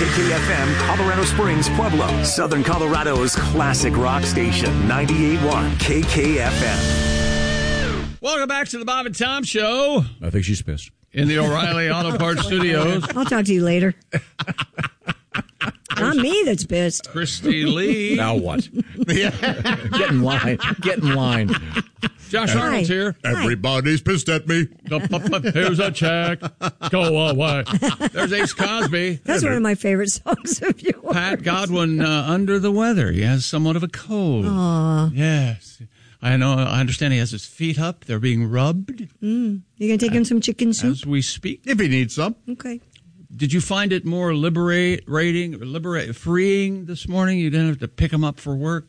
KKFM, Colorado Springs, Pueblo, Southern Colorado's classic rock station, 98.1 KKFM. Welcome back to the Bob and Tom Show. I think she's pissed. In the O'Reilly Auto Parts Studios. I'll talk to you later. Not me that's pissed. Christy Lee. Now what? Get in line. Get in line. Josh Arnold's here. Everybody's pissed at me. Here's a check. Go away. There's Ace Cosby. That's one of my favorite songs of yours. Pat Godwin under the weather. He has somewhat of a cold. Aww. Yes. I know. I understand he has his feet up. They're being rubbed. You going to take him some chicken soup? As we speak. If he needs some. Okay. Did you find it more freeing this morning? You didn't have to pick him up for work?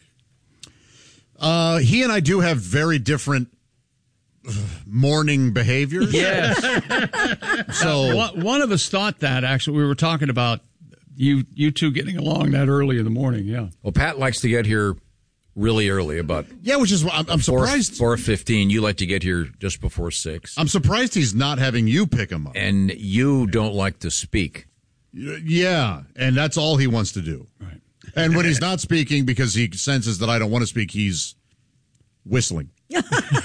He and I do have very different morning behaviors. Yes. So one of us thought that, actually. We were talking about you two getting along that early in the morning, yeah. Well, Pat likes to get here really early, about which is I'm surprised. 4:15. You like to get here just before 6. I'm surprised he's not having you pick him up. And you don't like to speak. Yeah, and that's all he wants to do. Right. And when he's not speaking because he senses that I don't want to speak, he's whistling. Now,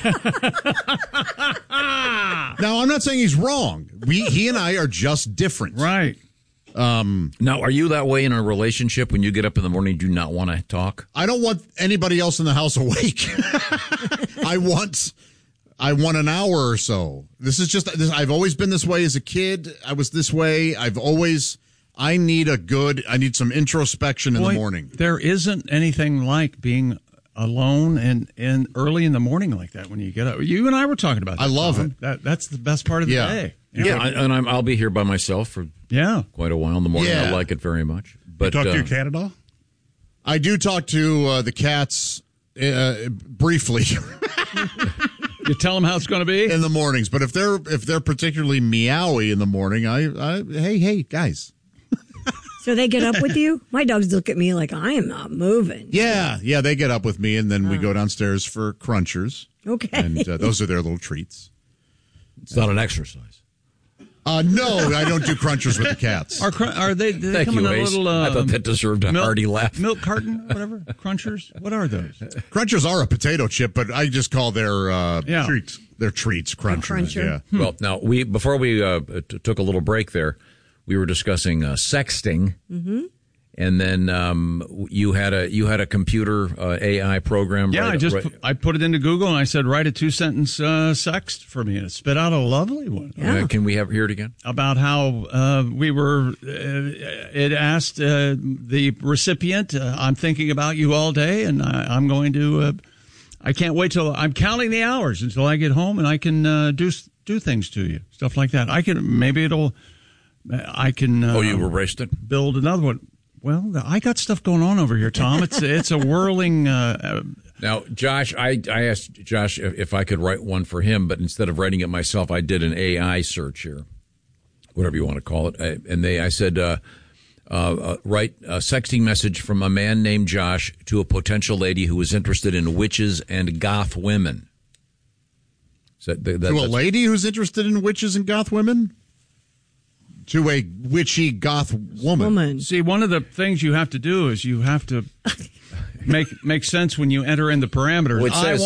I'm not saying he's wrong. He and I are just different. Right. Now, are you that way in a relationship when you get up in the morning, do you not want to talk? I don't want anybody else in the house awake. I want an hour or so. This is just, I've always been this way as a kid. I was this way. I need some introspection in the morning. There isn't anything like being alone and early in the morning like that when you get up. You and I were talking about that. I love it. That's the best part of the day. I'll be here by myself for quite a while in the morning. I like it very much. But you talk to your cat at all? I do talk to the cats briefly. You tell them how it's going to be in the mornings, but if they're particularly meowy in the morning, I hey guys. So they get up with you? My dogs look at me like I am not moving. Yeah, they get up with me, and then we go downstairs for crunchers. Okay, and those are their little treats. It's not an exercise. No, I don't do crunchers with the cats. Are they? Do they Thank come you, in a Ace. little? I thought that deserved a hearty laugh. Milk carton, whatever. Crunchers. What are those? Crunchers are a potato chip, but I just call their treats. Their treats crunchers. Yeah. Well, now before we took a little break there, we were discussing sexting. Mm-hmm. And then you had a computer AI program. Yeah, I put it into Google and I said, write a 2-sentence sext for me, and it spit out a lovely one. Yeah. Can we hear it again? About how it asked the recipient, I'm thinking about you all day, and I'm going to. I can't wait till I'm counting the hours until I get home, and I can do things to you, stuff like that. I can you erased it? Build another one. Well, I got stuff going on over here, Tom. It's a whirling. Now, Josh, I asked Josh if I could write one for him, but instead of writing it myself, I did an AI search here, whatever you want to call it. I said, write a sexting message from a man named Josh to a potential lady who is interested in witches and goth women. To a lady who's interested in witches and goth women? To a witchy goth woman. See, one of the things you have to do is you have to make sense when you enter in the parameters.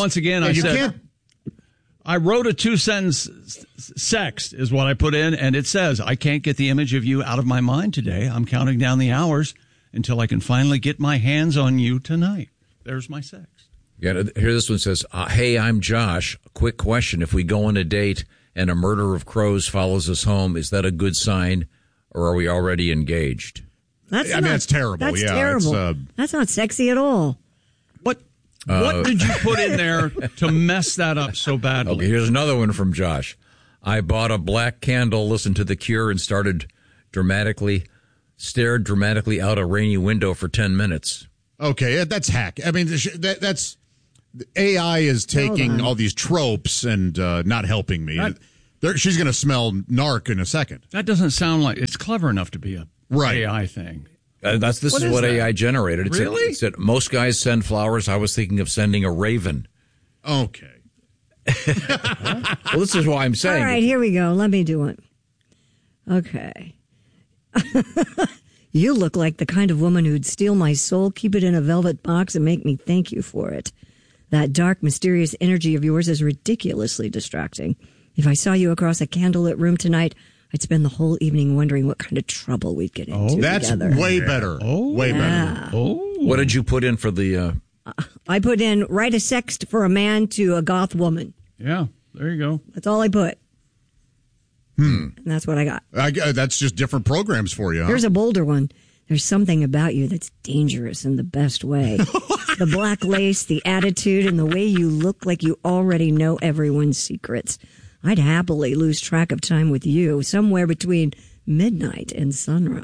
I wrote a 2-sentence sext is what I put in, and it says, I can't get the image of you out of my mind today. I'm counting down the hours until I can finally get my hands on you tonight. There's my sext. Yeah, here this one says, hey, I'm Josh. Quick question. If we go on a date and a murder of crows follows us home, is that a good sign, or are we already engaged? That's terrible. That's terrible. That's not sexy at all. What did you put in there to mess that up so badly? Okay, here's another one from Josh. I bought a black candle, listened to The Cure, and stared dramatically out a rainy window for 10 minutes. Okay, that's hack. I mean, that's... AI is taking all these tropes and not helping me. She's going to smell narc in a second. That doesn't sound like it's clever enough to be a AI thing. This is what AI generated. Really? It said most guys send flowers. I was thinking of sending a raven. Okay. Well, this is why I'm saying. All right, here we go. Let me do it. Okay. You look like the kind of woman who'd steal my soul, keep it in a velvet box, and make me thank you for it. That dark, mysterious energy of yours is ridiculously distracting. If I saw you across a candlelit room tonight, I'd spend the whole evening wondering what kind of trouble we'd get into That's together. way better. Way better. What did you put in for the... I put in, write a sext for a man to a goth woman. Yeah, there you go. That's all I put. And that's what I got. That's just different programs for you, huh? Here's a bolder one. There's something about you that's dangerous in the best way. The black lace, the attitude, and the way you look like you already know everyone's secrets. I'd happily lose track of time with you somewhere between midnight and sunrise.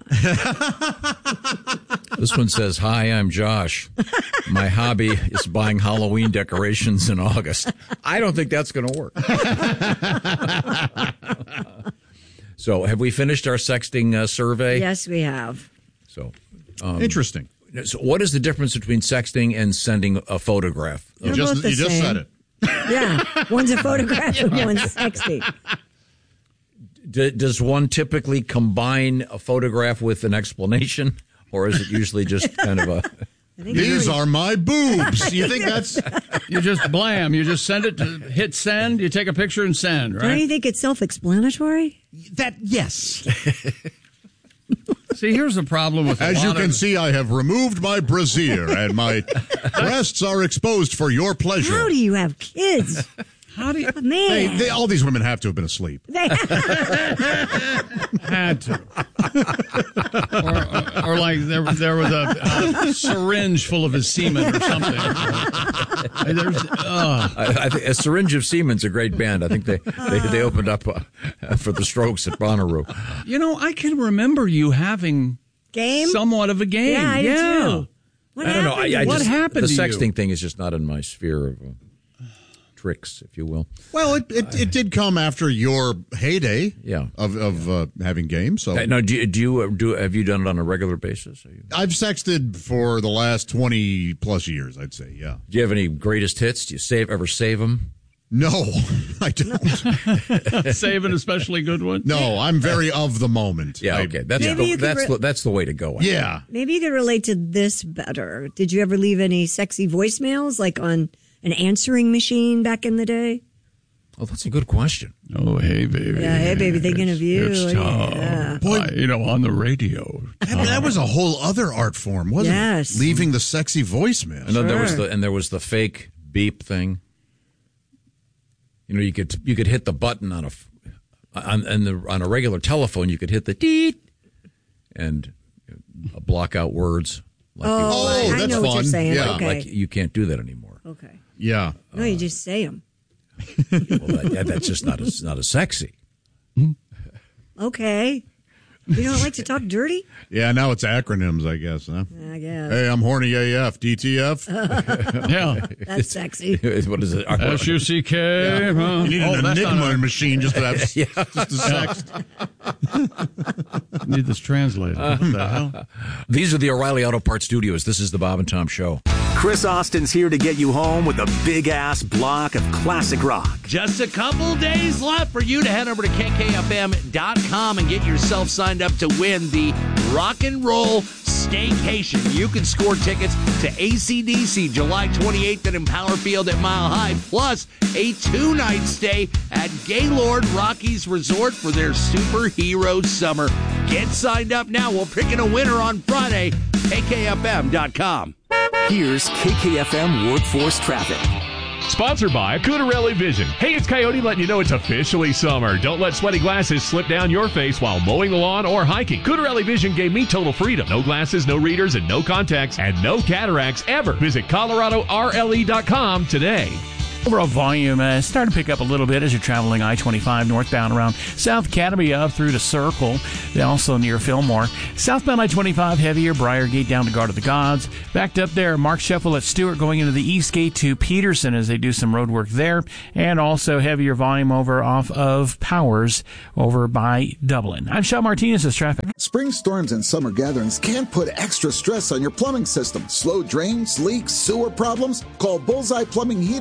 This one says, "Hi, I'm Josh. My hobby is buying Halloween decorations in August." I don't think that's going to work. So have we finished our sexting survey? Yes, we have. So, Interesting. So what is the difference between sexting and sending a photograph? They're You both the just same. said it. Yeah, one's a photograph and one's sexy. Does one typically combine a photograph with an explanation, or is it usually just kind of a... These are my boobs. You think that's... You just blam. You just send it to hit send. You take a picture and send, Don't you right? think it's self-explanatory? Yes. See, here's the problem with As a you lot can of, see, I have removed my brassiere and my breasts are exposed for your pleasure. How do you have kids? How do you Man. All these women have to have been asleep. had to, or like there was a syringe full of his semen or something. I think a Syringe of Semen's a great band. I think they opened up for the Strokes at Bonnaroo. You know, I can remember you having Game? somewhat of a game. Yeah, I do too. What I don't know. happened? I What just, happened The to sexting you? thing is just not in my sphere of tricks, if you will. Well, it did come after your heyday Yeah. of having games. So Now, have you done it on a regular basis? I've sexted for the last 20 plus years, I'd say. Yeah. Do you have any greatest hits? Do you ever save them? No, I don't. Save an especially good one. No, I'm very of the moment. Yeah, okay. That's Maybe you could that's the way to go. I think. Yeah. Maybe you could relate to this better. Did you ever leave any sexy voicemails, like on an answering machine back in the day? Oh, that's a good question. Oh, hey, baby. Yeah, hey, baby, thinking of you. It's Tom. Yeah. Boy. On the radio. That was a whole other art form, wasn't Yes. it? Leaving the sexy voicemail. And then Sure. there was the fake beep thing. You know, you could hit the button on a regular telephone. You could hit the deet and block out words. Like I that's know what you're fun. saying. Yeah. Okay. like you can't do that anymore. Okay. Yeah. No, you just say them. Well, that's just not as sexy. Okay. You don't like to talk dirty? Yeah, now it's acronyms, I guess, huh? I guess. Hey, I'm horny AF, DTF. Yeah. That's sexy. What is it? SUCK. Huh? You need an that's not Enigma machine just to have just to sext. need this translated. What the hell? These are the O'Reilly Auto Parts Studios. This is the Bob and Tom Show. Chris Austin's here to get you home with a big-ass block of classic rock. Just a couple days left for you to head over to KKFM.com and get yourself signed up to win the Rock and Roll Staycation. You can score tickets to AC/DC July 28th at Empower Field at Mile High, plus a 2-night stay at Gaylord Rockies Resort for their superhero summer. Get signed up now. We're picking a winner on Friday. KKFM.com. Here's KKFM Workforce Traffic. Sponsored by Cudarelli Vision. Hey, it's Coyote letting you know it's officially summer. Don't let sweaty glasses slip down your face while mowing the lawn or hiking. Cudarelli Vision gave me total freedom. No glasses, no readers, and no contacts, and no cataracts ever. Visit ColoradoRLE.com today. Overall volume starting to pick up a little bit as you're traveling I-25 northbound around South Academy up through to Circle, also near Fillmore. Southbound I-25 heavier, Briargate down to Guard of the Gods. Backed up there, Mark Sheffel at Stewart going into the East Gate to Peterson as they do some road work there. And also heavier volume over off of Powers over by Dublin. I'm Sean Martinez with traffic. Spring storms and summer gatherings can put extra stress on your plumbing system. Slow drains, leaks, sewer problems? Call Bullseye Plumbing, Heating, and Air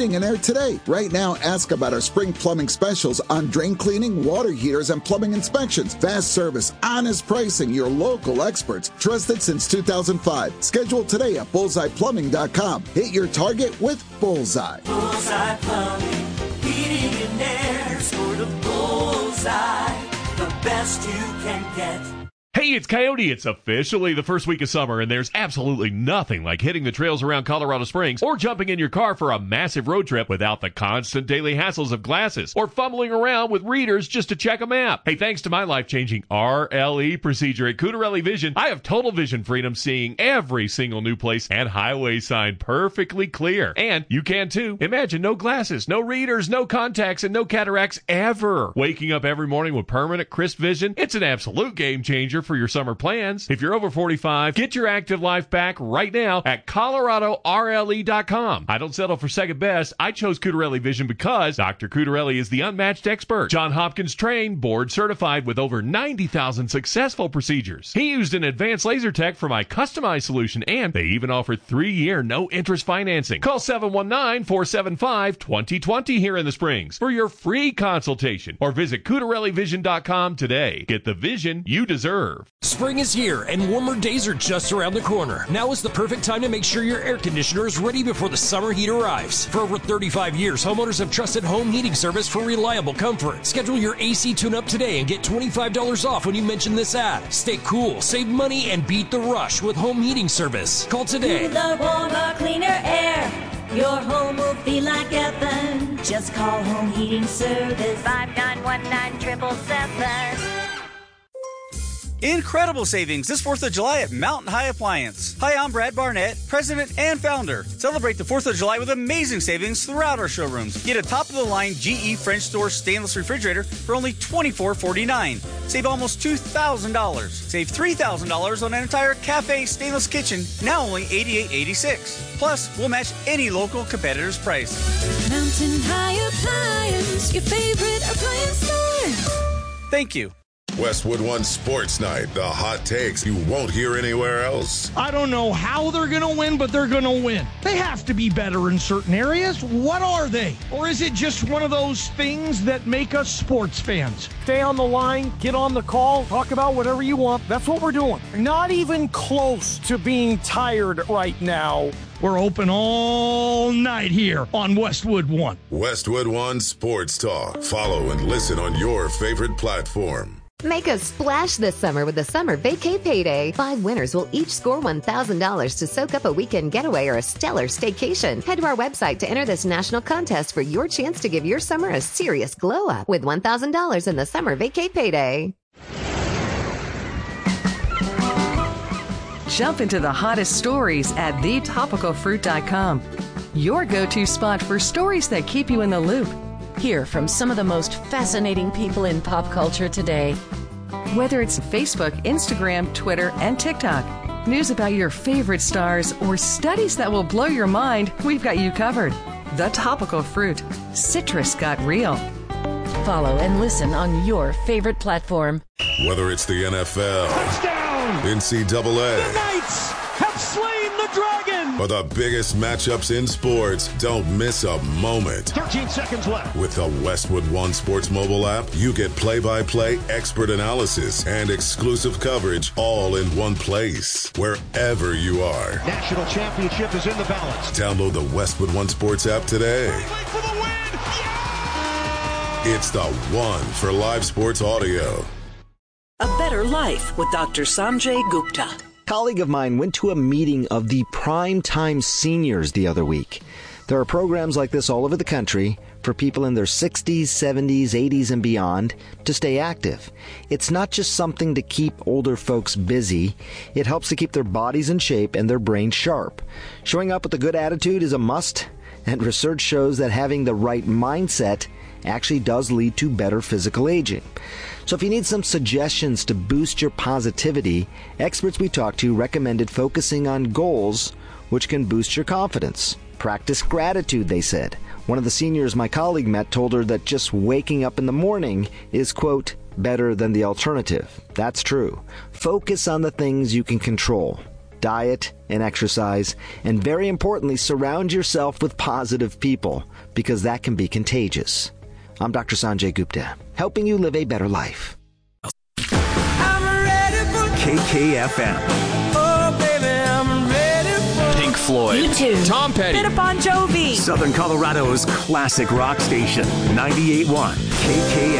today. Right now, ask about our spring plumbing specials on drain cleaning, water heaters, and plumbing inspections. Fast service, honest pricing, your local experts. Trusted since 2005. Schedule today at bullseyeplumbing.com. Hit your target with Bullseye. Bullseye Plumbing, heating and air. Score the bullseye, the best you can get. Hey, it's Coyote. It's officially the first week of summer, and there's absolutely nothing like hitting the trails around Colorado Springs or jumping in your car for a massive road trip without the constant daily hassles of glasses or fumbling around with readers just to check a map. Hey, thanks to my life-changing RLE procedure at Cutarelli Vision, I have total vision freedom, seeing every single new place and highway sign perfectly clear. And you can too. Imagine no glasses, no readers, no contacts, and no cataracts ever. Waking up every morning with permanent crisp vision, it's an absolute game changer for your summer plans. If you're over 45, get your active life back right now at ColoradoRLE.com. I don't settle for second best. I chose Cutarelli Vision because Dr. Cutarelli is the unmatched expert. John Hopkins trained, board certified with over 90,000 successful procedures. He used an advanced laser tech for my customized solution, and they even offer 3-year no-interest financing. Call 719-475-2020 here in the Springs for your free consultation, or visit CutarelliVision.com today. Get the vision you deserve. Spring is here and warmer days are just around the corner. Now is the perfect time to make sure your air conditioner is ready before the summer heat arrives. For over 35 years, homeowners have trusted Home Heating Service for reliable comfort. Schedule your AC tune-up today and get $25 off when you mention this ad. Stay cool, save money, and beat the rush with Home Heating Service. Call today. Cooler, warmer, cleaner air. Your home will feel like heaven. Just call Home Heating Service. 5919-777. Incredible savings this 4th of July at Mountain High Appliance. Hi, I'm Brad Barnett, president and founder. Celebrate the 4th of July with amazing savings throughout our showrooms. Get a top-of-the-line GE French door stainless refrigerator for only $24.49. Save almost $2,000. Save $3,000 on an entire cafe stainless kitchen, now only $88.86. Plus, we'll match any local competitor's price. Mountain High Appliance, your favorite appliance store. Thank you. Westwood One Sports Night, the hot takes you won't hear anywhere else. I don't know how they're going to win, but they're going to win. They have to be better in certain areas. What are they? Or is it just one of those things that make us sports fans? Stay on the line, get on the call, talk about whatever you want. That's what we're doing. Not even close to being tired right now. We're open all night here on Westwood One. Westwood One Sports Talk. Follow and listen on your favorite platform. Make a splash this summer with the Summer Vacay Payday. 5 winners will each score $1,000 to soak up a weekend getaway or a stellar staycation. Head to our website to enter this national contest for your chance to give your summer a serious glow up with $1,000 in the Summer Vacay Payday. Jump into the hottest stories at thetopicalfruit.com. Your go-to spot for stories that keep you in the loop. Hear from some of the most fascinating people in pop culture today. Whether it's Facebook, Instagram, Twitter, and TikTok, news about your favorite stars, or studies that will blow your mind, we've got you covered. The Topical Fruit. Citrus got real. Follow and listen on your favorite platform. Whether it's the NFL, touchdown, NCAA, the Knights have slain the dragon, or the biggest matchups in sports, don't miss a moment. 13 seconds left. With the Westwood One Sports mobile app, you get play-by-play expert analysis and exclusive coverage all in one place, wherever you are. National championship is in the balance. Download the Westwood One Sports app today. For the win! Yeah! It's the one for live sports audio. A Better Life with Dr. Sanjay Gupta. A colleague of mine went to a meeting of the Primetime Seniors the other week. There are programs like this all over the country for people in their 60s, 70s, 80s, and beyond to stay active. It's not just something to keep older folks busy. It helps to keep their bodies in shape and their brains sharp. Showing up with a good attitude is a must, and research shows that having the right mindset actually does lead to better physical aging. So if you need some suggestions to boost your positivity, experts we talked to recommended focusing on goals which can boost your confidence. Practice gratitude, they said. One of the seniors my colleague met told her that just waking up in the morning is, quote, better than the alternative. That's true. Focus on the things you can control. diet and exercise, and very importantly, surround yourself with positive people, because that can be contagious. I'm Dr. Sanjay Gupta, helping you live a better life. KKFM. Pink Floyd. U2. Tom Petty. Bit of Bon Jovi. Southern Colorado's classic rock station, 98.1 KKFM.